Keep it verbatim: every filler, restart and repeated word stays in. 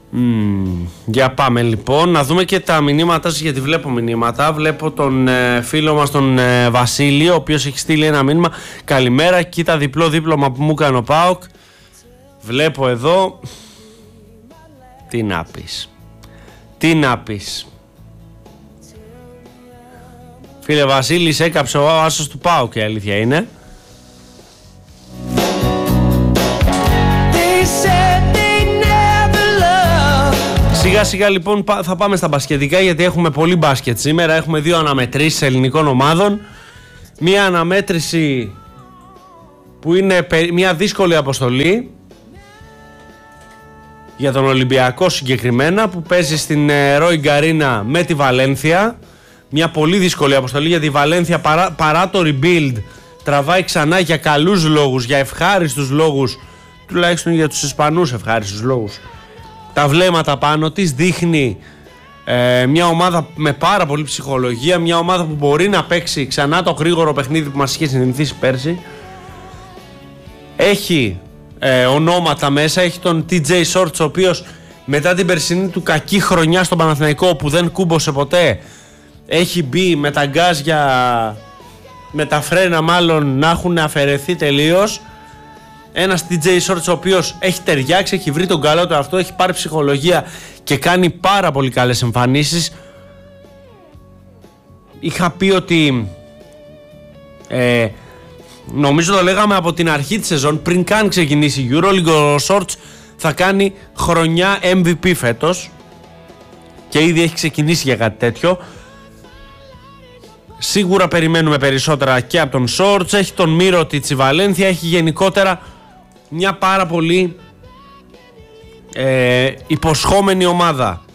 Mm, για πάμε λοιπόν να δούμε και τα μηνύματα σας, γιατί βλέπω μηνύματα. Βλέπω τον ε, φίλο μας τον ε, Βασίλη, ο οποίος έχει στείλει ένα μήνυμα. Καλημέρα, κοίτα διπλό δίπλωμα που μου έκανε ο ΠΑΟΚ. Βλέπω εδώ. Τι να πεις, τι να πεις. Φίλε Βασίλη, σε έκαψε ο άσος του ΠΑΟΚ, η αλήθεια είναι. Σιγά σιγά λοιπόν θα πάμε στα μπασκετικά, γιατί έχουμε πολύ μπάσκετ σήμερα. Έχουμε δύο αναμετρήσεις ελληνικών ομάδων. Μία αναμέτρηση που είναι μια δύσκολη αποστολή για τον Ολυμπιακό συγκεκριμένα, που παίζει στην Ρόι Γκαρίνα με τη Βαλένθια. Μια πολύ δύσκολη αποστολή, γιατί η Βαλένθια παρά, παρά το rebuild τραβάει ξανά για καλούς λόγους, για ευχάριστους λόγους, τουλάχιστον για τους Ισπανούς ευχάριστους λόγους, τα βλέμματα πάνω της. Δείχνει ε, μια ομάδα με πάρα πολύ ψυχολογία, μια ομάδα που μπορεί να παίξει ξανά το γρήγορο παιχνίδι που μας είχε συνηθίσει πέρσι. Έχει ε, ονόματα μέσα, έχει τον τι τζέι Shorts, ο οποίος μετά την περσινή του κακή χρονιά στον Παναθηναϊκό, που δεν κούμποσε ποτέ, έχει μπει με τα γκάζια, με τα φρένα μάλλον να έχουν αφαιρεθεί τελείως. Ένας τι τζέι Shorts ο οποίος έχει ταιριάξει, έχει βρει τον καλό του αυτό, έχει πάρει ψυχολογία και κάνει πάρα πολύ καλές εμφανίσεις. Είχα πει ότι ε, νομίζω το λέγαμε από την αρχή της σεζόν, πριν καν ξεκινήσει η EuroLeague, ο Shorts θα κάνει χρονιά εμ βι πι φέτος και ήδη έχει ξεκινήσει για κάτι τέτοιο. Σίγουρα περιμένουμε περισσότερα και από τον Shorts. Έχει τον Μύρωτη της Βαλένθια, έχει γενικότερα μια πάρα πολύ ε, υποσχόμενη ομάδα